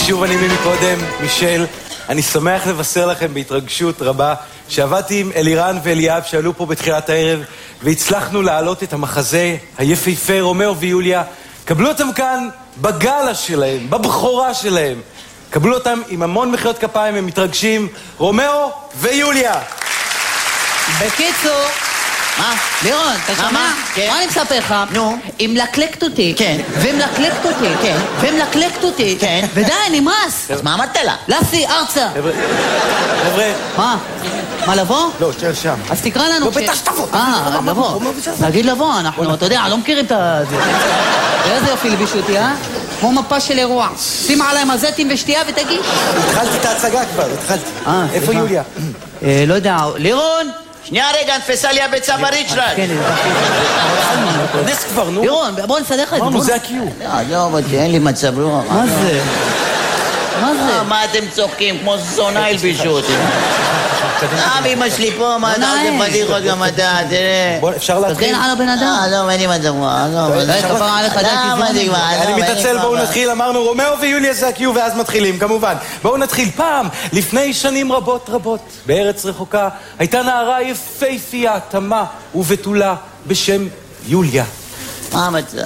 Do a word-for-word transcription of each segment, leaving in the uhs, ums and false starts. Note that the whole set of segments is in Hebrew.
שוב אני ממקודם, מישל. אני שמח לבשר לכם בהתרגשות רבה שעבדתי עם אלירן ואליאב שעלו פה בתחילת הערב והצלחנו להעלות את המחזה היפהפה רומאו ויוליה. קבלו אותם כאן בגלה שלהם, בבחורה שלהם. קבלו אותם עם המון מחיאות כפיים, הם מתרגשים. רומאו ויוליה. בקיצור, מה? לירון, אתה שומע? מה אני מספר לך? נו. היא מלקלקת אותי. כן. ומלקלקת אותי. כן. ומלקלקת אותי. כן. ודי, נמאס. אז מה אמרת לה? לסי, ארצה. חבר'ה. חבר'ה. מה? מה, לבוא? לא, תשאר שם. אז תקרא לנו. לא, בטח שתבוא. אה, לבוא. נגיד לבוא, אנחנו, אתה יודע, לא מכירים את זה. איזה יופי לבישו אותי, אה? כמו מפה של אירוע. שים עליי מזטים ושתייה ותגיש. התחלתי את ההצגה כבר, התחלתי. איפה יוליה? לא יודע, לירון. שנייה רגע, נתפסה לי הביצה בריצ'רד. כן, נס כבר, נו. לירון, בוא נסדר לך את זה. אמרנו, זה הקיום. לא, לא, אבל אין לי מצב רוח. מה זה? מה זה? מה אתם צוחקים? כמו זונה הלבישו אותי. אה, אמא שלי פה, מה אתה עושה פדיחות גם אתה, תראה. בוא, אפשר להתחיל? תגן על הבן אדם. אה, לא, אין לי מצב רוח. כפרה עליך, דעתי אני מתעצל, בואו נתחיל. אמרנו, רומאו ויוליה זה הקיום, ואז מתחילים, כמובן. בואו נתחיל. פעם, לפני שנים רבות רבות, בארץ רחוקה, הייתה נערה יפהפייה, תמה ובתולה בשם יוליה. מה המצב?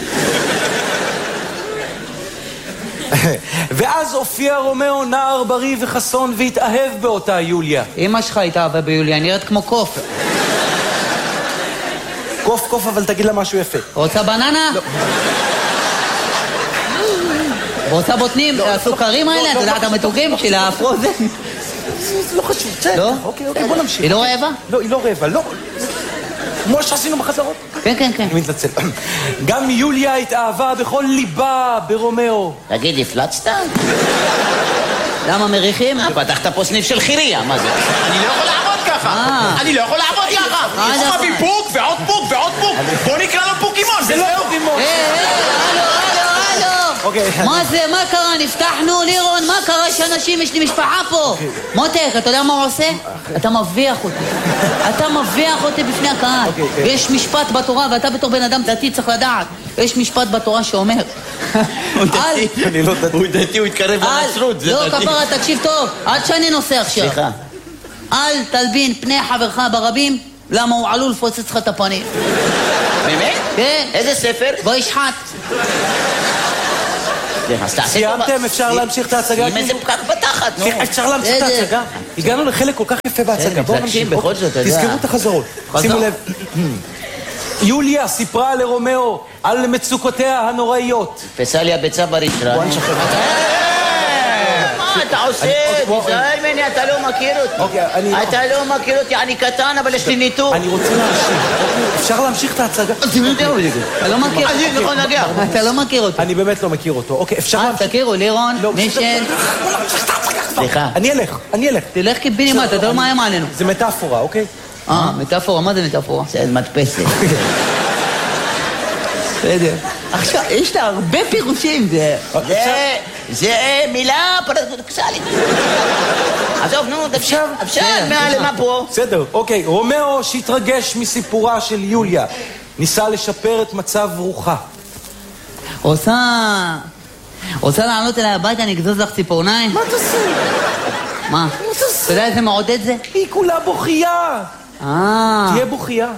ואז הופיע רומאו נער בריא וחסון והתאהב באותה יוליה. אמא שלך התאהבה ביוליה, נראית כמו קוף. קוף קוף, אבל תגיד לה משהו יפה. רוצה בננה? לא. רוצה בוטנים? הסוכרים האלה? אתה יודע, את המתוקים של הפרוזן? לא חשוב, צא. לא? אוקיי, אוקיי, בוא נמשיך. היא לא רעבה? לא, היא לא רעבה, לא. כמו שעשינו בחזרות. כן, כן, כן. אני מתנצל. גם יוליה התאהבה בכל ליבה ברומאו. תגיד, הפלצת? למה מריחים? פתחת פה סניף של חיריה, מה זה? אני לא יכול לעבוד ככה! אני לא יכול לעבוד ככה! יש לך פוק ועוד פוק ועוד פוק! בוא נקרא לו פוקימון! זה לא פוקימון! הלו, הלו, הלו! מה זה? מה קרה? נפתחנו, לירון? מה קרה שאנשים, יש לי משפחה פה? מותק, אתה יודע מה הוא עושה? אתה מביח אותי. אתה מביח אותי בפני הקהל. יש משפט בתורה, ואתה בתור בן אדם דתי צריך לדעת. יש משפט בתורה שאומר... הוא דתי, הוא דתי, הוא התקרב לנצרות, זה דתי. לא, כפרה, תקשיב טוב, עד שאני נוסע עכשיו. סליחה. אל תלבין פני חברך ברבים, למה הוא עלול לפוצץ לך את הפנים. באמת? כן. איזה ספר? בוא ישחט. סיימתם? אפשר להמשיך את ההצגה? עם איזה פקק בתחת, נו. אפשר להמשיך את ההצגה? הגענו לחלק כל כך יפה בהצגה. בואו נמשיך. בכל זאת, אתה יודע. תזכרו את החזרות. שימו לב. יוליה סיפרה לרומאו על מצוקותיה הנוראיות. תפסה לי הביצה בריצ'רד. בוא נשחרר. מה אתה עושה? תיזהר ממני, אתה לא מכיר אותי. אתה לא מכיר אותי, אני קטן, אבל יש לי ניתוק. אני רוצה להמשיך. אפשר להמשיך את ההצגה? אתה לא מכיר אותו. אתה לא מכיר אותו. אני באמת לא מכיר אותו. אוקיי, אפשר להמשיך. תכירו, לירון, מישל. סליחה. אני אלך, אני אלך. תלך קיבינימט, אתה לא מאיים עלינו. זה מטאפורה, אוקיי? אה, מטאפורה, מה זה מטאפורה? זה מדפסת. בסדר. עכשיו, יש לה הרבה פירושים, זה... זה מילה פרדוקסלית. עזוב, נו, אפשר, אפשר, מה פה? בסדר, אוקיי. רומאו שהתרגש מסיפורה של יוליה, ניסה לשפר את מצב רוחה. רוצה... רוצה לעלות אליי הביתה, אני אגזוז לך ציפורניים? מה תעשה? מה? אתה יודע איזה מעודד זה? היא כולה בוכייה. אה... תהיה בוכייה.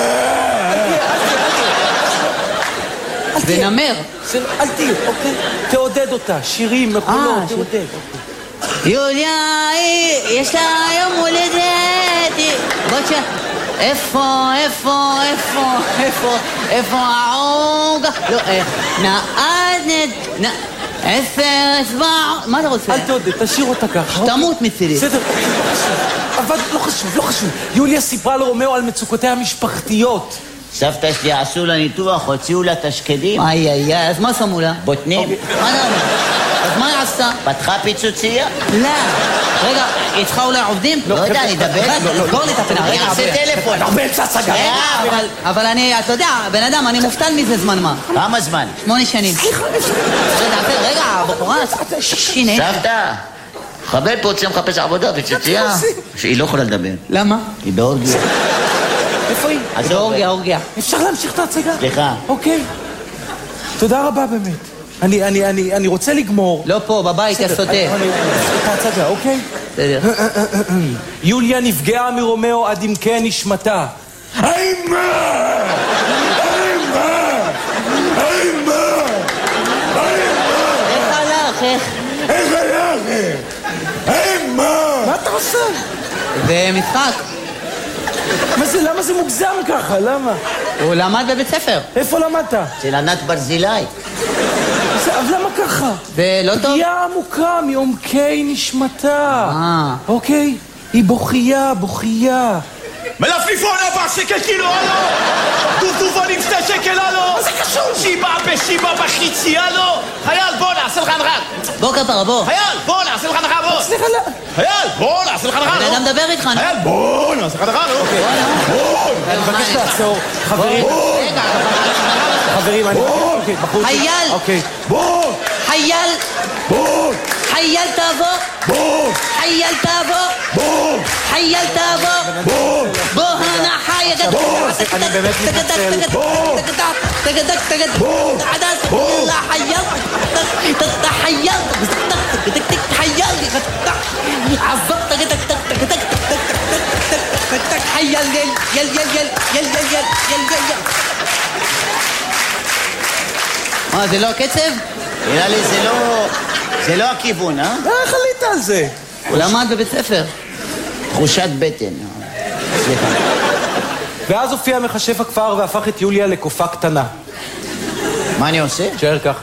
זה נמר. אל תהיה, אוקיי? תעודד אותה, שירים, מכונות, תעודד. יוליה, יש לה יום הולדת. בוא תשאר. איפה, איפה, איפה, איפה, איפה העוגה? לא, נעד, נעד, עשר, אצבע, מה אתה רוצה? אל תעודד, תשאיר אותה ככה. תמות מצידי. בסדר, אבל לא חשוב, לא חשוב. יוליה סיפרה לרומאו על מצוקותיה המשפחתיות. סבתא שלי עשו לה ניתוח, הוציאו לה תשקדים. איי, איי, איי, אז מה שמו לה? בוטנים. מה אתה אומר? אז מה היא עשתה? פתחה פיצוצייה? לא. רגע, היא צריכה אולי עובדים? לא יודע, אני אדבר. לא להתאפן. אני אעשה טלפון. אנחנו באמצע הצגה. אבל אני, אתה יודע, בן אדם, אני מופתל מזה זמן מה. כמה זמן? שמונה שנים. סליחה, רגע, הבחורה, שיני. סבתא, חבל פה רוצה מחפש עבודה, פיצוצייה. שהיא לא יכולה לדבר. למה? היא באורגיה. איפה היא? זה אורגיה, אורגיה. אפשר להמשיך את ההצגה? סליחה. אוקיי. תודה רבה באמת. אני, אני, אני, אני רוצה לגמור. לא פה, בבית, יא סוטה. את ההצגה, אוקיי? בסדר. יוליה נפגעה מרומאו עד עמקי נשמתה. אימה! אימה! אימה! איך הלך, איך? איך הלך? אימה! מה אתה עושה? זה משחק. מה זה, למה זה מוגזם ככה? למה? הוא למד בבית ספר. איפה למדת? של ענת ברזילי. אבל למה ככה? זה לא טוב? פגיעה עמוקה מעומקי נשמתה. אה. אוקיי? היא בוכייה, בוכייה. מלפליפון ארבע שקל קילו, הלו! דובדובונים שתי שקל, הלו! מה זה קשור? שיבה בשיבה בחיצי, הלו! חייל, בוא נעשה לך הנחה! בוא כפרה, בוא. חייל, בוא נעשה לך הנחה, בוא! סליחה, לא. חייל, בוא נעשה לך הנחה, בן אדם מדבר איתך, נו. חייל, בוא נעשה לך הנחה, נו! בוא! אני מבקש לעצור. חברים, רגע, חברים, אני... אוקיי, בחוץ. חייל! אוקיי. בוא! חייל! בוא! חייל תבוא! בוא! חייל תבוא! בוא! חייל תבוא! בוא! בוא הנה חי גדול! אני באמת מתנצל. בוא! תגדק תגדק בוא! בוא! חייל! חייל! חייל! עזוב תגדק תגדק תגדק חייל יל יל יל יל יל יל יל יל יל מה זה לא הקצב? נראה לי זה לא... זה לא הכיוון, אה? איך עלית על זה? הוא למד בבית ספר. תחושת בטן. סליחה. ואז הופיע מחשב הכפר והפך את יוליה לקופה קטנה. מה אני עושה? תשאר ככה.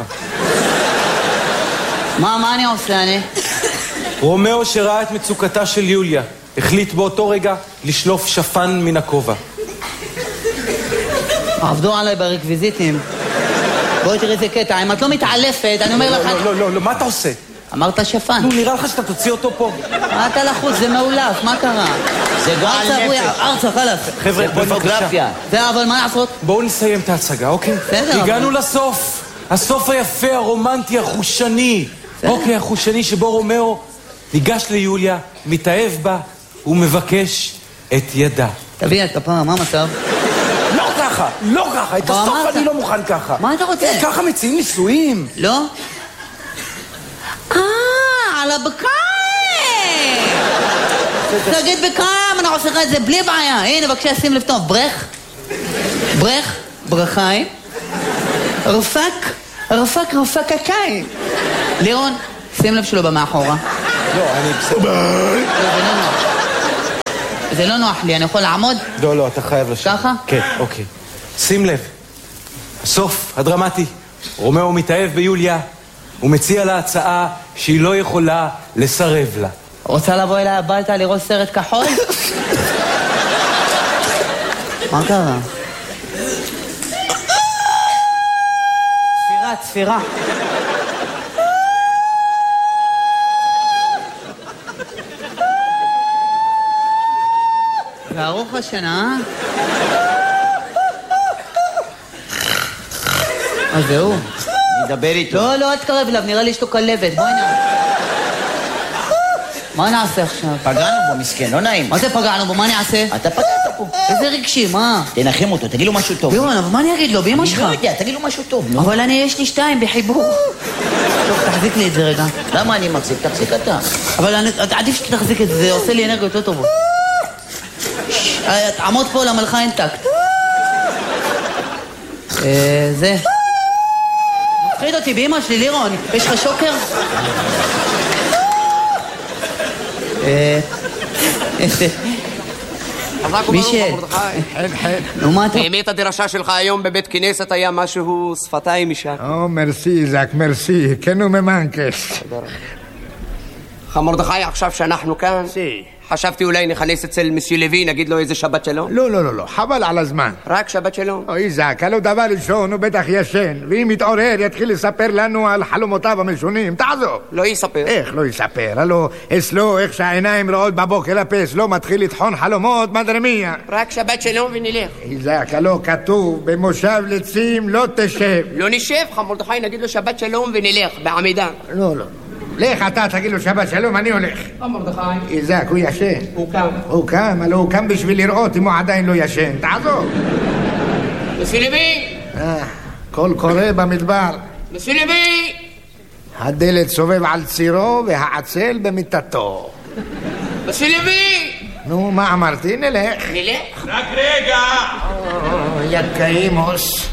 מה, מה אני עושה, אני? רומאו שראה את מצוקתה של יוליה, החליט באותו רגע לשלוף שפן מן הכובע. עבדו עליי ברקוויזיטים. בואי תראי איזה קטע, אם את לא מתעלפת, אני אומר לך... לא, לא, לא, לא, מה אתה עושה? אמרת שפן. נו, נראה לך שאתה תוציא אותו פה. מה אתה לחוץ? זה מעולף, מה קרה? זה גועל ארצה, אבוי, נפש. ארצה, חלף. חבר'ה, זה בואו בבקשה. פורנוגרפיה. זה, אבל מה לעשות? בואו נסיים את ההצגה, אוקיי? בסדר, הגענו אבל- לסוף. הסוף היפה, הרומנטי, החושני. אוקיי, החושני שבו רומאו ניגש ליוליה, מתאהב בה ומבקש את ידה. תביא את כפרה, מה המצב? לא ככה, לא ככה, את מה הסוף אמרת? אני לא מוכן ככה. מה אתה רוצה? אה, ככה מציעים נישואים. לא? אה, על הבקיים! תגיד בקיים, אני עושה לך את זה בלי בעיה. הנה, בבקשה, שים לב טוב. ברך, ברך, ברכיים, רפק, רפק, רפק הקיים. לירון, שים לב שלו במאחורה. לא, אני בסדר. לא, זה לא נוח. זה לא נוח לי, אני יכול לעמוד? לא, לא, אתה חייב לשבת. ככה? כן, אוקיי. שים לב, הסוף הדרמטי. רומאו מתאהב ביוליה, הוא מציע לה הצעה שהיא לא יכולה לסרב לה. רוצה לבוא אליי הביתה לראות סרט כחול? מה קרה? צפירה, צפירה. וארוך השנה, אה? אז זהו. נדבר איתו. לא, לא, אל תקרב אליו, נראה לי יש לו כלבת. בואי נע... מה נעשה עכשיו? פגענו בו, מסכן, לא נעים. מה זה פגענו בו? מה אני אעשה? אתה פגעת פה. איזה רגשי, מה? תנחם אותו, תגיד לו משהו טוב. לירון, אבל מה אני אגיד לו? באמא אני שלך. לא יודע, תגיד לו משהו טוב, נו. אבל אני, יש לי שתיים בחיבור. טוב, תחזיק לי את זה רגע. למה אני מחזיק? תחזיק אתה. אבל אני- עדיף שתחזיק את זה, זה עושה לי אנרגיות יותר טובות. ששש, אה, תעמוד פה למה לך אין טקט. אה, זה. מפחיד אותי באמא שלי, לירון. יש לך שוקר? אה... מישל. נו, מה אתה... האמת הדרשה שלך היום בבית כנסת היה משהו שפתיים משם. או, מרסי, זק, מרסי, כן וממנקס. חם מרדכי, עכשיו שאנחנו כאן, חשבתי אולי נכנס אצל מסיו לוי, נגיד לו איזה שבת שלום. לא, לא, לא, לא, חבל על הזמן. רק שבת שלום. אוי, זק, הלא דבר ראשון, הוא בטח ישן, ואם יתעורר יתחיל לספר לנו על חלומותיו המשונים, תעזוב. לא יספר. איך לא יספר? הלא, אצלו, איך שהעיניים רעות בבוקר הפה, אצלו מתחיל לטחון חלומות, מדרמיה. רק שבת שלום ונלך. זק, הלא כתוב, במושב לצים לא תשב. לא נשב, חם מרדכי, נגיד לו שבת שלום ונלך, בעמידה. לא, לא. לך אתה, תגיד לו שבת שלום, אני הולך. חם מרדכי. איזק, הוא ישן. הוא קם. הוא קם, הלא הוא קם בשביל לראות אם הוא עדיין לא ישן. תעזוב. מסיו לוי! אה, קול קורא במדבר. מסיו לוי! הדלת סובב על צירו והעצל במיטתו. מסייר לוי! נו, מה אמרתי? נלך. נלך? רק רגע! יא קיימוס.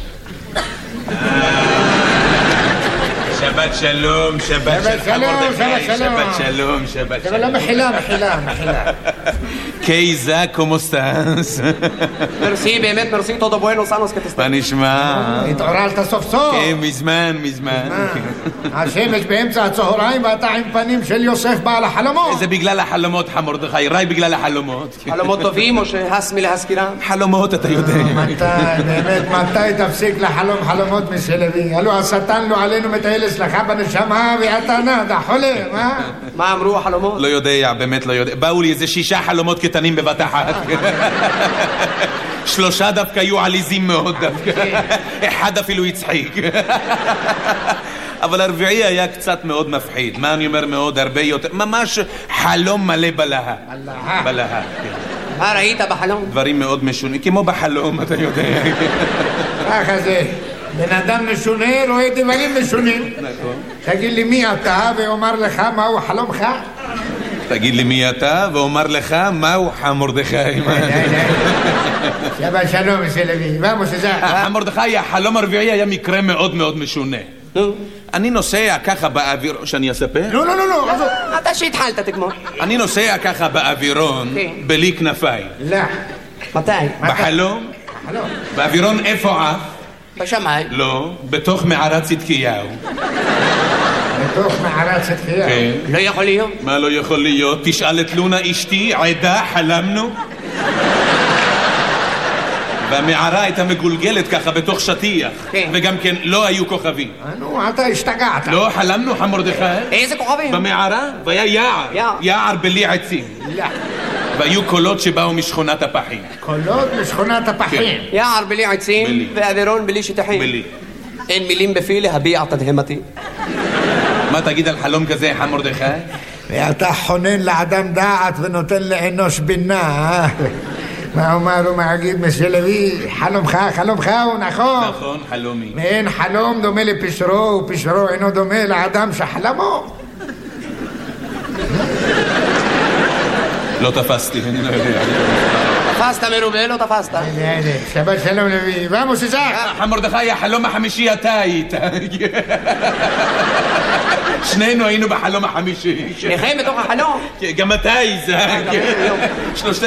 שבת שלום, שבת שלום, שבת שלום. שבת שלום, שבת שלום. לא, מחילה, מחילה, מחילה. קייזה, כמו סטאס? מרסי, באמת מרסי, תודה בואנו, סאנוס כתסתר. מה נשמע? התעוררת סוף סוף. כן, מזמן, מזמן. השמש באמצע הצהריים ואתה עם פנים של יוסף בעל החלומות. זה בגלל החלומות, מרדכי, ראי בגלל החלומות. חלומות טובים או שהס מלהזכירם? חלומות, אתה יודע. מתי, באמת, מתי תפסיק לחלום חלומות משלבי? הלו השטן לא עלינו מטייל אצלך בנשמה ואתה נדה, חולם, אה? מה אמרו החלומות? לא יודע, באמת לא יודע. באו לי איזה שישה חלומות קטנים בבת אחת. שלושה דווקא היו עליזים מאוד דווקא. אחד אפילו הצחיק. אבל הרביעי היה קצת מאוד מפחיד. מה אני אומר מאוד? הרבה יותר. ממש חלום מלא בלהה. בלהה, כן. מה ראית בחלום? דברים מאוד משונים, כמו בחלום, אתה יודע. ככה זה. בן אדם משונה רואה דברים משונים. נכון. תגיד לי מי אתה ואומר לך מהו חלומך? תגיד לי מי אתה ואומר לך מהו חמורדכי. שבת שלום משלבי, ואמו שזה. חמורדכי, החלום הרביעי היה מקרה מאוד מאוד משונה. אני נוסע ככה באוויר... שאני אספר? לא, לא, לא, לא. אתה שהתחלת תגמור. אני נוסע ככה באווירון בלי כנפיים. לא. מתי? בחלום? חלום. באווירון איפה עף? בשמיים. לא, בתוך מערת צדקיהו. בתוך מערת צדקיהו. כן. לא יכול להיות. מה לא יכול להיות? תשאל את לונה אשתי, עדה, חלמנו. והמערה הייתה מגולגלת ככה בתוך שטיח. כן. וגם כן לא היו כוכבים. נו, אתה השתגעת. לא, חלמנו חמורדכי. איזה כוכבים? במערה, והיה יער. יער. יער בלי עצים. לא. והיו קולות שבאו משכונת הפחים. קולות משכונת הפחים. יער בלי עצים בלי. ואווירון בלי שטחים. בלי. אין מילים בפי להביע תדהמתי. מה תגיד על חלום כזה, חמורדכי? ואתה חונן לאדם דעת ונותן לאנוש בינה, אה? מה אומר ומגיד משלבי? חלומך, חלומך הוא נכון. נכון, חלומי. ואין חלום דומה לפשרו, ופשרו אינו דומה לאדם שחלמו. לא תפסתי, אני לא יודע. תפסת מרובה, לא תפסת. שבת שלום לוי, ואמו שזק. חמורדכי, החלום החמישי אתה היית. שנינו היינו בחלום החמישי. שניכם בתוך החלום. גם אתה, איזק. שלושת